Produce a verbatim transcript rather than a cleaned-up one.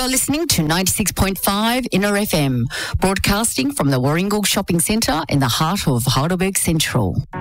You're listening to ninety-six point five Inner F M, broadcasting from the Warringal Shopping Centre in the heart of Heidelberg Central.